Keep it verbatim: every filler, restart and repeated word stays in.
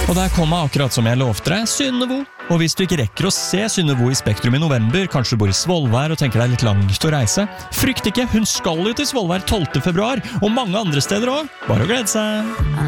Og der kom jeg akkurat som jeg lovte deg, Synnevo. Og hvis du ikke rekker å se Synnevo i Spektrum i november, kanskje du bor i Svolvær og tenker deg litt langt å reise, frykt ikke, hun skal jo til Svolvær tolvte februar, og mange andre steder også. Bare å glede seg.